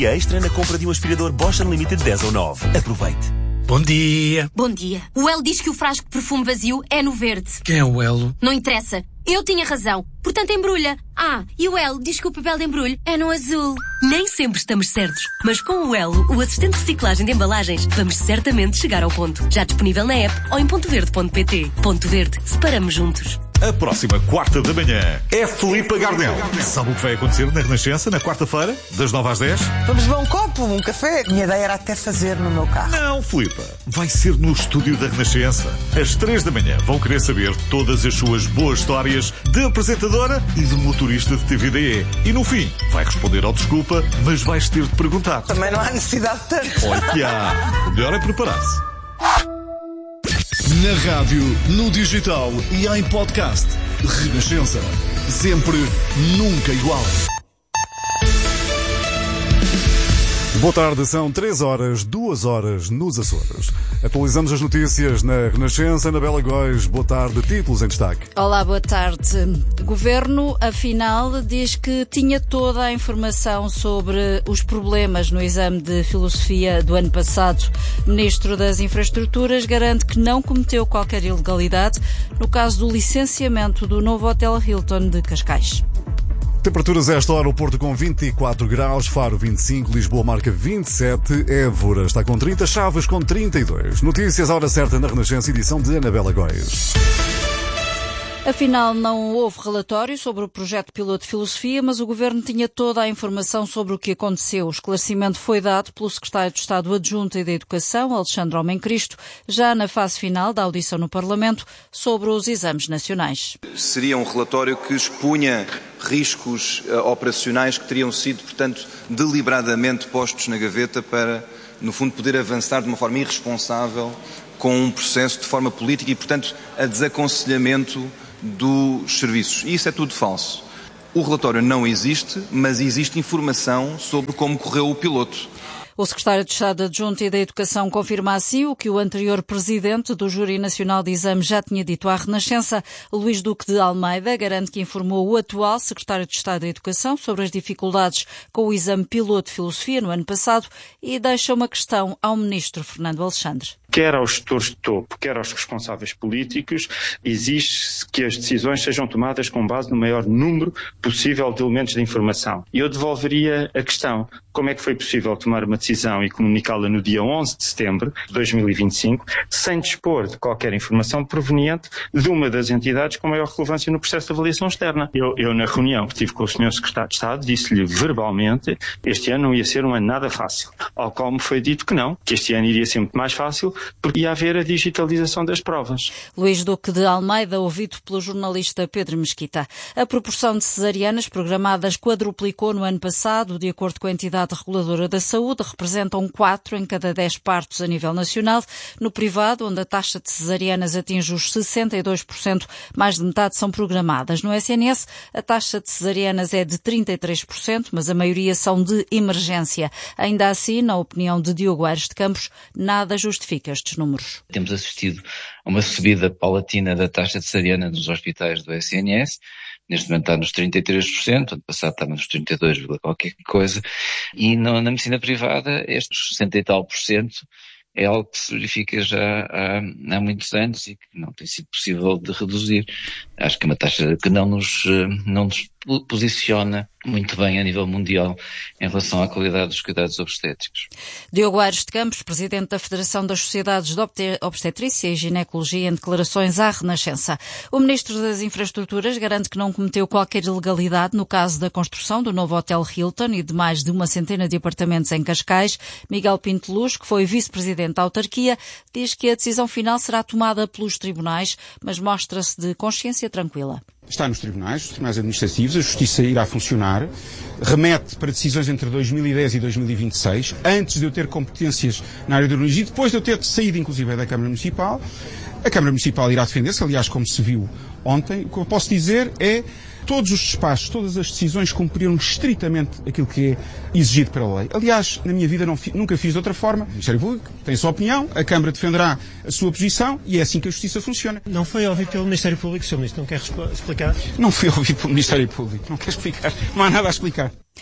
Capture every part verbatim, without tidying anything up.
Extra na compra de um aspirador Bosch Unlimited dez ou nove. Aproveite. Bom dia. Bom dia. O Elo diz que o frasco de perfume vazio é no verde. Quem é o Elo? Não interessa. Eu tinha razão. Portanto, embrulha. Ah, e o Elo diz que o papel de embrulho é no azul. Nem sempre estamos certos, mas com o Elo, o assistente de reciclagem de embalagens, vamos certamente chegar ao ponto. Já disponível na app ou em ponto verde ponto pt. Ponto Verde. Separamos juntos. A próxima quarta da manhã é Filipe Gardel. Sabe o que vai acontecer na Renascença na quarta-feira, das nove às dez? Vamos beber um copo, um café. Minha ideia era até fazer no meu carro. Não, Filipe. Vai ser no estúdio da Renascença. Às três da manhã vão querer saber todas as suas boas histórias de apresentadora e de motorista de T V D E. E no fim, vai responder ao desculpa, mas vais ter de perguntar. Também não há necessidade de tanto. Olha, o melhor é preparar-se. Na rádio, no digital e em podcast. Renascença. Sempre, nunca igual. Boa tarde, são três horas, duas horas nos Açores. Atualizamos as notícias na Renascença. Anabela Góis, boa tarde. Títulos em destaque. Olá, boa tarde. O Governo, afinal, diz que tinha toda a informação sobre os problemas no exame de filosofia do ano passado. O Ministro das Infraestruturas garante que não cometeu qualquer ilegalidade no caso do licenciamento do novo Hotel Hilton de Cascais. Temperaturas a esta hora, o Porto com vinte e quatro graus, Faro vinte e cinco, Lisboa marca vinte e sete, Évora está com trinta, Chaves com trinta e dois. Notícias à hora certa na Renascença, edição de Anabela Góis. Afinal, não houve relatório sobre o projeto piloto de filosofia, mas o Governo tinha toda a informação sobre o que aconteceu. O esclarecimento foi dado pelo Secretário de Estado Adjunto e da Educação, Alexandre Homem Cristo, já na fase final da audição no Parlamento sobre os exames nacionais. Seria um relatório que expunha riscos uh, operacionais que teriam sido, portanto, deliberadamente postos na gaveta para, no fundo, poder avançar de uma forma irresponsável com um processo de forma política e, portanto, a desaconselhamento dos serviços. E isso é tudo falso. O relatório não existe, mas existe informação sobre como correu o piloto. O secretário de Estado Adjunto e da Educação confirma assim o que o anterior presidente do Júri Nacional de Exames já tinha dito à Renascença. Luís Duque de Almeida garante que informou o atual secretário de Estado da Educação sobre as dificuldades com o exame piloto de filosofia no ano passado e deixa uma questão ao ministro Fernando Alexandre. Quer aos gestores de topo, quer aos responsáveis políticos, exige-se que as decisões sejam tomadas com base no maior número possível de elementos de informação. E eu devolveria a questão: como é que foi possível tomar uma decisão e comunicá-la no dia onze de setembro de dois mil e vinte e cinco, sem dispor de qualquer informação proveniente de uma das entidades com maior relevância no processo de avaliação externa? Eu, eu na reunião que tive com o senhor secretário de Estado, disse-lhe verbalmente este ano não ia ser um ano nada fácil. Ao qual me foi dito que não, que este ano iria ser muito mais fácil, porque ia haver a digitalização das provas. Luís Duque de Almeida, ouvido pelo jornalista Pedro Mesquita. A proporção de cesarianas programadas quadruplicou no ano passado. De acordo com a entidade reguladora da saúde, representam quatro em cada dez partos a nível nacional. No privado, onde a taxa de cesarianas atinge os sessenta e dois por cento, mais de metade são programadas. No S N S, a taxa de cesarianas é de trinta e três por cento, mas a maioria são de emergência. Ainda assim, na opinião de Diogo Aires de Campos, nada justifica estes números. Temos assistido a uma subida paulatina da taxa de cesariana nos hospitais do S N S. Neste momento está nos trinta e três por cento, ano passado estava nos trinta e dois, qualquer coisa. E na, na medicina privada, estes sessenta e tal por cento é algo que se verifica já há, há muitos anos e que não tem sido possível de reduzir. Acho que é uma taxa que não nos, não nos posiciona muito bem a nível mundial em relação à qualidade dos cuidados obstétricos. Diogo Aires de Campos, presidente da Federação das Sociedades de Obstetrícia e Ginecologia, em declarações à Renascença. O ministro das Infraestruturas garante que não cometeu qualquer ilegalidade no caso da construção do novo Hotel Hilton e de mais de uma centena de apartamentos em Cascais. Miguel Pinto Luz, que foi vice-presidente da autarquia, diz que a decisão final será tomada pelos tribunais, mas mostra-se de consciência tranquila. Está nos tribunais, os tribunais administrativos, a justiça irá funcionar, remete para decisões entre dois mil e dez e dois mil e vinte e seis, antes de eu ter competências na área de urbanismo, depois de eu ter saído inclusive da Câmara Municipal. A Câmara Municipal irá defender-se, aliás, como se viu ontem. O que eu posso dizer é todos os despachos, todas as decisões cumpriram estritamente aquilo que é exigido pela lei. Aliás, na minha vida não, nunca fiz de outra forma. O Ministério Público tem a sua opinião, a Câmara defenderá a sua posição e é assim que a Justiça funciona. Não foi ouvido pelo Ministério Público, senhor Ministro, não quer explicar? Não foi ouvido pelo Ministério Público, não quer explicar, não há nada a explicar.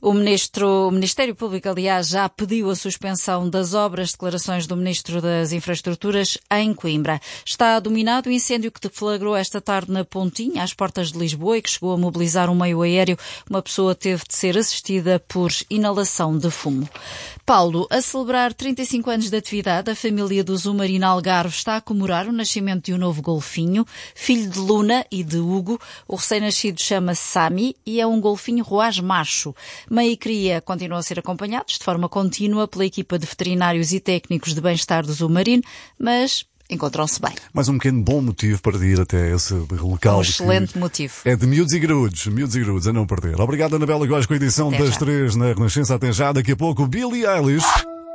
O, ministro, o Ministério Público, aliás, já pediu a suspensão das obras, declarações do Ministro das Infraestruturas em Coimbra. Está dominado o incêndio que deflagrou esta tarde na Pontinha, às portas de Lisboa, e que chegou a mobilizar um meio aéreo. Uma pessoa teve de ser assistida por inalação de fumo. Paulo, a celebrar trinta e cinco anos de atividade, a família do Zumarino Algarve está a comemorar o nascimento de um novo golfinho, filho de Luna e de Hugo. O recém-nascido chama-se Sami e é um golfinho roaz macho. Mãe e cria continuam a ser acompanhados de forma contínua pela equipa de veterinários e técnicos de bem-estar do Zumarino, mas encontram-se bem. Mais um pequeno bom motivo para ir até esse local. Um excelente motivo. É de miúdos e graúdos, miúdos e graúdos, a não perder. Obrigado, Anabela Góes, com a edição Até das já. três na Renascença. Até já, daqui a pouco, Billie Eilish.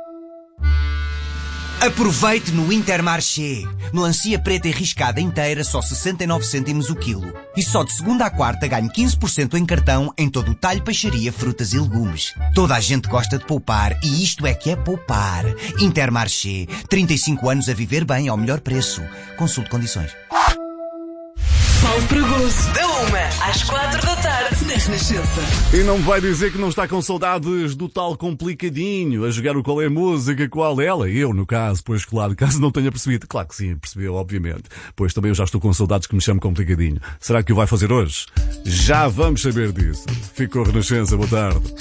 Aproveite no Intermarché. Melancia preta e riscada inteira, só sessenta e nove cêntimos o quilo. E só de segunda à quarta ganhe quinze por cento em cartão em todo o talho, peixaria, frutas e legumes. Toda a gente gosta de poupar e isto é que é poupar. Intermarché. trinta e cinco anos a viver bem ao melhor preço. Consulte condições. Paulo Fragoso, da uma às quatro da tarde, na Renascença. E não me vai dizer que não está com saudades do tal complicadinho, a jogar o qual é a música, qual é ela? Eu, no caso, pois claro, caso não tenha percebido. Claro que sim, percebeu, obviamente. Pois também eu já estou com saudades que me chame complicadinho. Será que o vai fazer hoje? Já vamos saber disso. Ficou Renascença, boa tarde.